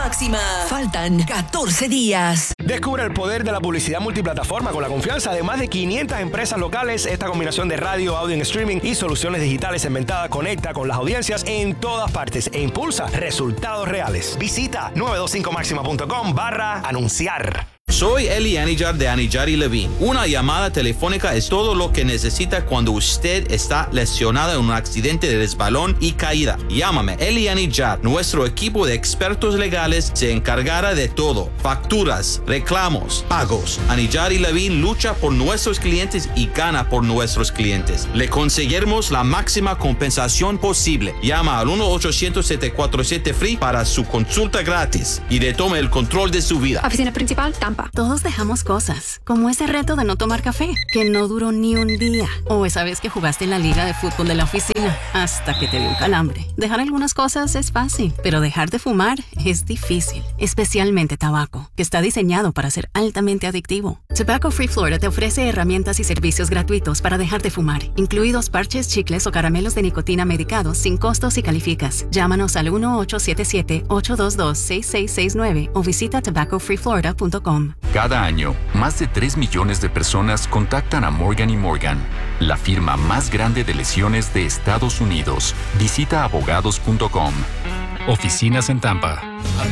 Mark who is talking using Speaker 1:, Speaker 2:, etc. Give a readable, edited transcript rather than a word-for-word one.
Speaker 1: máxima. Faltan 14 días.
Speaker 2: Descubre el poder de la publicidad multiplataforma con la confianza de más de 500 empresas locales. Esta combinación de radio, audio en streaming y soluciones digitales inventadas conecta con las audiencias en todas partes e impulsa resultados reales. Visita 925maxima.com/anunciar.
Speaker 3: Soy Eli Anijar de Anijar y Levine. Una llamada telefónica es todo lo que necesita cuando usted está lesionado en un accidente de resbalón y caída. Llámame, Eli Anijar. Nuestro equipo de expertos legales se encargará de todo. Facturas, reclamos, pagos. Anijar y Levine lucha por nuestros clientes y gana por nuestros clientes. Le conseguiremos la máxima compensación posible. Llama al 1-800-747-FREE para su consulta gratis y retome el control de su vida.
Speaker 4: Oficina principal, Tampa. Todos dejamos cosas, como ese reto de no tomar café, que no duró ni un día. O esa vez que jugaste en la liga de fútbol de la oficina, hasta que te dio un calambre. Dejar algunas cosas es fácil, pero dejar de fumar es difícil. Especialmente tabaco, que está diseñado para ser altamente adictivo. Tobacco Free Florida te ofrece herramientas y servicios gratuitos para dejar de fumar, incluidos parches, chicles o caramelos de nicotina medicados sin costos si calificas. Llámanos al 1-877-822-6669 o visita tobaccofreeflorida.com.
Speaker 5: Cada año, más de 3 millones de personas contactan a Morgan & Morgan, la firma más grande de lesiones de Estados Unidos. Visita abogados.com.
Speaker 6: Oficinas en Tampa.